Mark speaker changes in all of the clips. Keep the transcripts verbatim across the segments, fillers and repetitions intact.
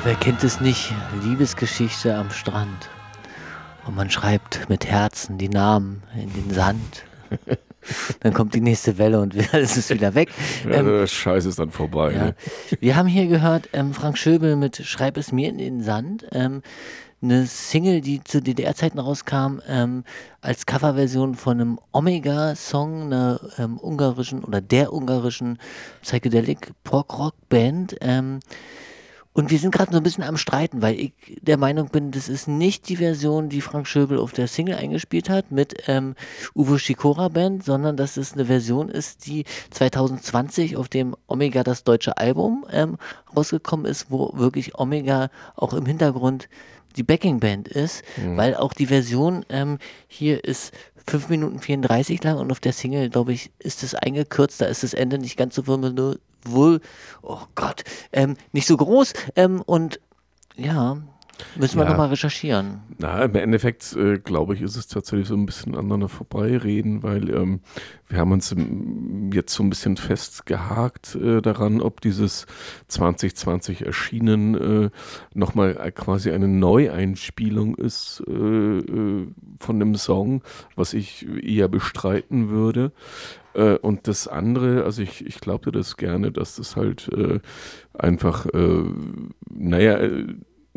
Speaker 1: wer kennt es nicht? Liebesgeschichte am Strand. Und man schreibt mit Herzen die Namen in den Sand. Dann kommt die nächste Welle und alles ist wieder weg.
Speaker 2: Ja,
Speaker 1: Ähm,
Speaker 2: der Scheiß ist dann vorbei.
Speaker 1: ja.
Speaker 2: Ne?
Speaker 1: Wir haben hier gehört ähm, Frank Schöbel mit Schreib es mir in den Sand. Ähm, eine Single, die zu D D R-Zeiten rauskam, ähm, als Coverversion von einem Omega-Song, einer ähm, ungarischen oder der ungarischen Psychedelic Prog-Rock-Band. Ähm, und wir sind gerade so ein bisschen am Streiten, weil ich der Meinung bin, das ist nicht die Version, die Frank Schöbel auf der Single eingespielt hat mit ähm, Uwe Schikora Band, sondern dass es eine Version ist, die zwanzig zwanzig auf dem Omega das deutsche Album ähm, rausgekommen ist, wo wirklich Omega auch im Hintergrund die Backing-Band ist,
Speaker 2: Mhm.
Speaker 1: weil auch die Version ähm, hier ist fünf Minuten vierunddreißig lang und auf der Single, glaube ich, ist es eingekürzt, da ist das Ende nicht ganz so wohl, wohl oh Gott, ähm, nicht so groß ähm, und ja, müssen wir
Speaker 2: Ja.
Speaker 1: nochmal recherchieren.
Speaker 2: Na, im Endeffekt, äh, glaube ich, ist es tatsächlich so ein bisschen aneinander vorbeireden, weil ähm, wir haben uns im, jetzt so ein bisschen festgehakt äh, daran, ob dieses zwanzig zwanzig erschienen äh, nochmal quasi eine Neueinspielung ist äh, äh, von dem Song, was ich eher bestreiten würde. Äh, und das andere, also ich, ich glaubte das gerne, dass das halt äh, einfach, äh, naja, äh,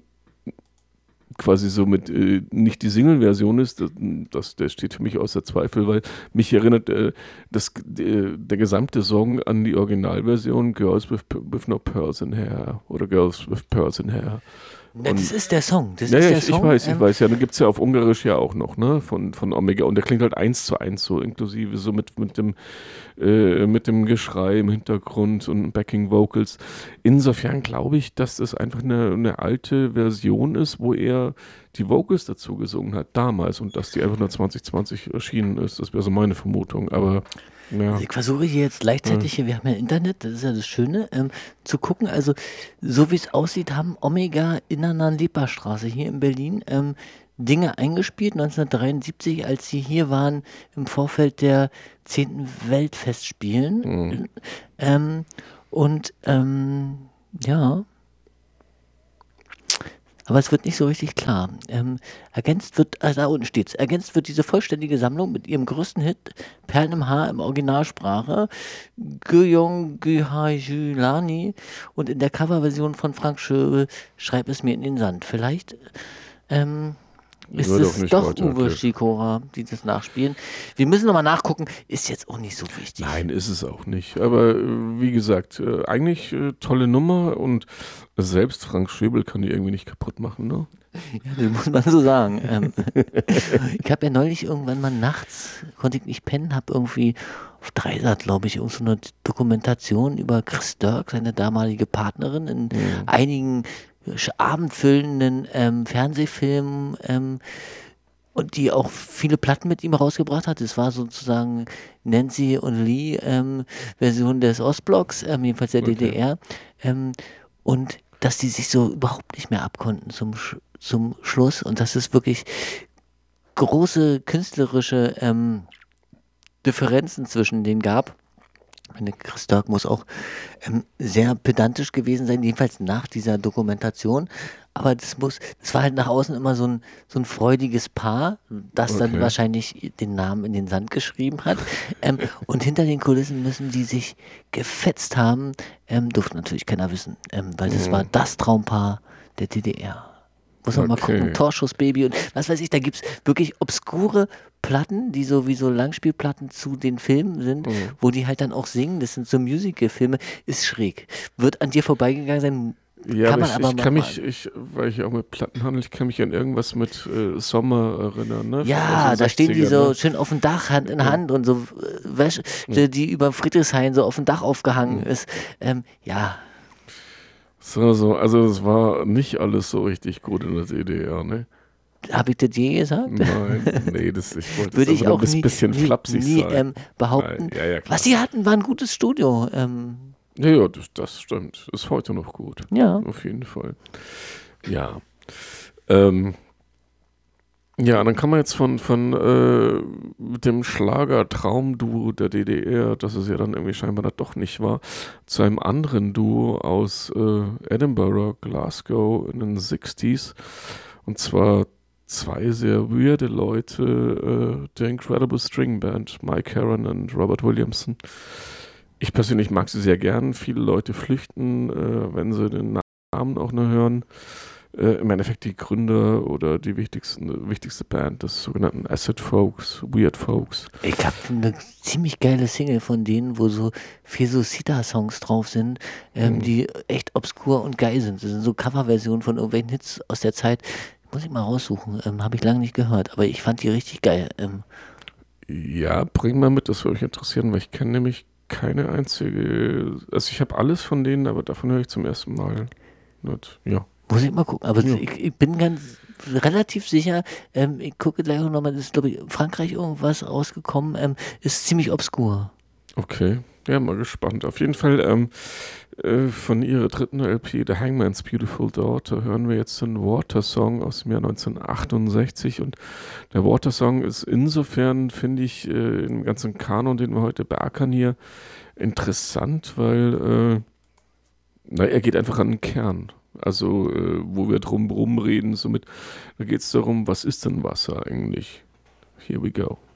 Speaker 2: quasi so mit äh, nicht die Single-Version ist, das, das, der steht für mich außer Zweifel, weil mich erinnert äh, das, äh, der gesamte Song an die Originalversion Girls with, with No Pearls in Hair oder Girls with Pearls in Hair.
Speaker 1: Na, das ist der Song. Das
Speaker 2: ja,
Speaker 1: ist
Speaker 2: ja,
Speaker 1: der
Speaker 2: ich,
Speaker 1: Song.
Speaker 2: ich weiß, ich
Speaker 1: ähm,
Speaker 2: weiß. Ja, dann gibt es ja auf Ungarisch ja auch noch, ne, von, von Omega. Und der klingt halt eins zu eins so, inklusive so mit, mit dem äh, mit dem Geschrei im Hintergrund und Backing Vocals. Insofern glaube ich, dass das einfach eine, eine alte Version ist, wo er die Vocals dazu gesungen hat, damals. Und dass die einfach nur zwanzig zwanzig erschienen ist. Das wäre so meine Vermutung. Aber ja.
Speaker 1: Also ich versuche hier jetzt gleichzeitig, hier, wir haben ja Internet, das ist ja das Schöne, ähm, zu gucken, also so wie es aussieht, haben Omega in der Lippstraße hier in Berlin ähm, Dinge eingespielt, neunzehnhundertdreiundsiebzig, als sie hier waren im Vorfeld der zehnten Weltfestspielen.
Speaker 2: Mhm.
Speaker 1: Ähm, und ähm, ja, aber es wird nicht so richtig klar. Ähm, ergänzt wird, also da unten steht's, ergänzt wird diese vollständige Sammlung mit ihrem größten Hit Perlen im Haar im Originalsprache Gyong Gyhajulani und in der Coverversion von Frank Schöbel Schreib es mir in den Sand. Vielleicht ähm, ist
Speaker 2: Wird auch
Speaker 1: es
Speaker 2: nicht
Speaker 1: doch
Speaker 2: weiter
Speaker 1: Uwe
Speaker 2: erklärt.
Speaker 1: Schikora, die das nachspielen. Wir müssen nochmal nachgucken, ist jetzt auch nicht so wichtig.
Speaker 2: Nein, ist es auch nicht. Aber äh, wie gesagt, äh, eigentlich äh, tolle Nummer und selbst Frank Schöbel kann die irgendwie nicht kaputt machen, ne?
Speaker 1: Ja, das muss man so sagen. Ähm, ich habe ja neulich irgendwann mal nachts, konnte ich nicht pennen, habe irgendwie auf Dreisat, glaube ich, irgend so eine Dokumentation über Chris Dirk, seine damalige Partnerin, in
Speaker 2: Mhm.
Speaker 1: einigen sch- abendfüllenden ähm, Fernsehfilmen ähm, und die auch viele Platten mit ihm rausgebracht hat. Das war sozusagen Nancy und Lee ähm, Version des Ostblocks, ähm, jedenfalls der
Speaker 2: Okay.
Speaker 1: D D R. Ähm, und dass die sich so überhaupt nicht mehr abkonnten zum, Sch zum Schluss und dass es wirklich große künstlerische ähm, Differenzen zwischen denen gab. Ich meine, Chris Dirk muss auch ähm, sehr pedantisch gewesen sein, jedenfalls nach dieser Dokumentation. Aber das muss, das war halt nach außen immer so ein, so ein freudiges Paar, das dann
Speaker 2: Okay.
Speaker 1: wahrscheinlich den Namen in den Sand geschrieben hat. Ähm, und hinter den Kulissen müssen die sich gefetzt haben. Ähm, durfte natürlich keiner wissen, ähm, weil das
Speaker 2: Mhm.
Speaker 1: war das Traumpaar der D D R. Muss man mal
Speaker 2: Okay.
Speaker 1: gucken, Torschussbaby und was weiß ich, da gibt es wirklich obskure Platten, die so wie so Langspielplatten zu den Filmen sind,
Speaker 2: Mhm.
Speaker 1: wo die halt dann auch singen, das sind so Musical-Filme, ist schräg. Wird an dir vorbeigegangen sein,
Speaker 2: Ja,
Speaker 1: kann
Speaker 2: aber
Speaker 1: man
Speaker 2: ich,
Speaker 1: aber
Speaker 2: ich
Speaker 1: noch
Speaker 2: kann
Speaker 1: mal.
Speaker 2: mich, ich, weil ich auch mit Platten handle, ich kann mich an irgendwas mit äh, Sommer erinnern, ne?
Speaker 1: Ja,
Speaker 2: Aus den
Speaker 1: da stehen die
Speaker 2: sechzigern,
Speaker 1: so
Speaker 2: ne?
Speaker 1: schön auf dem Dach, Hand in
Speaker 2: Ja.
Speaker 1: Hand und so äh, Wäsche,
Speaker 2: Ja.
Speaker 1: die über Friedrichshain so auf dem Dach aufgehangen
Speaker 2: Mhm.
Speaker 1: ist. Ähm, ja,
Speaker 2: So, so, also es war nicht alles so richtig gut in der D D R, ne?
Speaker 1: habe ich das je gesagt?
Speaker 2: Nein, nee, das, ich wollte
Speaker 1: Würde
Speaker 2: das
Speaker 1: ich
Speaker 2: einfach nur
Speaker 1: auch
Speaker 2: ein
Speaker 1: nie,
Speaker 2: bisschen
Speaker 1: nie,
Speaker 2: flapsig
Speaker 1: nie
Speaker 2: sagen.
Speaker 1: ähm, behaupten.
Speaker 2: Nein, ja, ja, klar.
Speaker 1: Was sie hatten, war ein gutes Studio. Ähm,
Speaker 2: Ja, ja, das, das stimmt. Ist heute noch gut.
Speaker 1: ja.
Speaker 2: Auf jeden Fall. Ja. Ähm, Ja, dann kann man jetzt von, von äh, dem Schlager-Traumduo der D D R, das es ja dann irgendwie scheinbar da doch nicht war, zu einem anderen Duo aus äh, Edinburgh, Glasgow in den sechziger. Und zwar zwei sehr weirde Leute, äh, der Incredible String Band, Mike Heron und Robert Williamson. Ich persönlich mag sie sehr gern. Viele Leute flüchten, äh, wenn sie den Namen auch nur hören. Äh, im Endeffekt die Gründer oder die wichtigsten, wichtigste Band des sogenannten Acid Folks, Weird Folks.
Speaker 1: Ich habe eine ziemlich geile Single von denen, wo so vier so Sita-Songs drauf sind, ähm,
Speaker 2: Hm.
Speaker 1: die echt obskur und geil sind. Das sind so Coverversionen von irgendwelchen Hits aus der Zeit. Muss ich mal raussuchen. Ähm, habe ich lange nicht gehört, aber ich fand die richtig geil. Ähm,
Speaker 2: Ja, bring mal mit, das würde mich interessieren, weil ich kenne nämlich keine einzige, also ich habe alles von denen, aber davon höre ich zum ersten Mal. Nicht. Ja,
Speaker 1: muss ich mal gucken. Aber
Speaker 2: ja,
Speaker 1: ich, ich bin ganz relativ sicher, ähm, ich gucke gleich auch nochmal, das ist, glaube ich, in Frankreich irgendwas rausgekommen, ähm, ist ziemlich obskur.
Speaker 2: okay. Ja, mal gespannt. Auf jeden Fall ähm, äh, von ihrer dritten L P, The Hangman's Beautiful Daughter, hören wir jetzt den Water Song aus dem Jahr neunzehnhundertachtundsechzig. Und der Water Song ist insofern, finde ich, äh, im ganzen Kanon, den wir heute beackern hier, interessant, weil äh, na, er geht einfach an den Kern. Also, äh, wo wir drum rumreden, somit, da geht es darum, was ist denn Wasser eigentlich? Here we go.